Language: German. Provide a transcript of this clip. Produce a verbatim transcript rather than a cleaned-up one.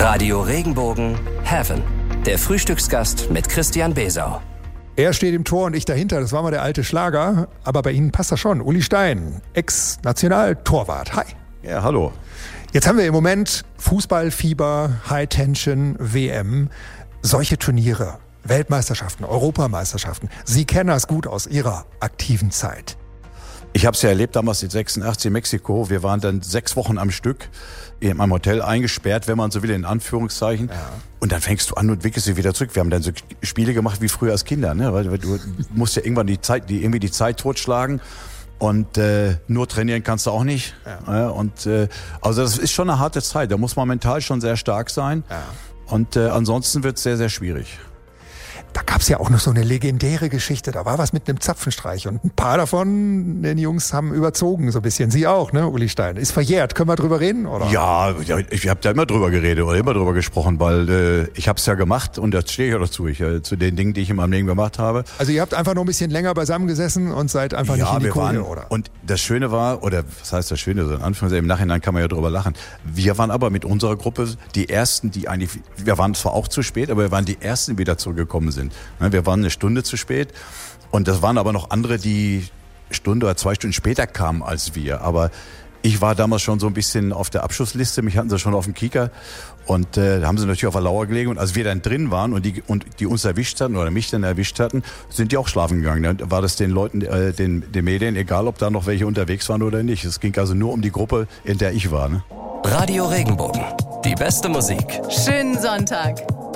Radio Regenbogen Heaven. Der Frühstücksgast mit Christian Besau. Er steht im Tor und ich dahinter. Das war mal der alte Schlager. Aber bei Ihnen passt das schon. Uli Stein, Ex-Nationaltorwart. Hi. Ja, hallo. Jetzt haben wir im Moment Fußballfieber, High-Tension, W M. Solche Turniere, Weltmeisterschaften, Europameisterschaften. Sie kennen das gut aus Ihrer aktiven Zeit. Ich habe es ja erlebt damals in sechsundachtzig in Mexiko. Wir waren dann sechs Wochen am Stück in meinem Hotel eingesperrt, wenn man so will, in Anführungszeichen. Ja. Und dann fängst du an und wickelst dich wieder zurück. Wir haben dann so Spiele gemacht wie früher als Kinder, ne? Weil du musst ja irgendwann die Zeit, die, irgendwie die Zeit totschlagen. Und äh, nur trainieren kannst du auch nicht. Ja. Und äh, also das ist schon eine harte Zeit. Da muss man mental schon sehr stark sein. Ja. Und äh, ansonsten wird es sehr, sehr schwierig. Da gab's ja auch noch so eine legendäre Geschichte. Da war was mit einem Zapfenstreich. Und ein paar davon, den Jungs, haben überzogen so ein bisschen. Sie auch, ne, Uli Stein? Ist verjährt. Können wir drüber reden, oder? Ja, ja ich habe da immer drüber geredet oder immer drüber gesprochen, weil äh, ich habe es ja gemacht und das stehe ich auch dazu. Ich, äh, zu den Dingen, die ich in meinem Leben gemacht habe. Also ihr habt einfach noch ein bisschen länger beisammen gesessen und seid einfach ja, nicht in die wir Kohle, waren, oder? Und das Schöne war, oder was heißt das Schöne, so in Anführungszeichen, im Nachhinein kann man ja drüber lachen. Wir waren aber mit unserer Gruppe die Ersten, die eigentlich, wir waren zwar auch zu spät, aber wir waren die Ersten, die wieder zurückgekommen sind. Wir waren eine Stunde zu spät und das waren aber noch andere, die Stunde oder zwei Stunden später kamen als wir. Aber ich war damals schon so ein bisschen auf der Abschussliste, mich hatten sie schon auf dem Kieker und äh, da haben sie natürlich auf der Lauer gelegen und als wir dann drin waren und die, und die uns erwischt hatten oder mich dann erwischt hatten, sind die auch schlafen gegangen. Dann war das den Leuten, äh, den, den Medien, egal ob da noch welche unterwegs waren oder nicht. Es ging also nur um die Gruppe, in der ich war. Ne? Radio Regenbogen, die beste Musik. Schönen Sonntag.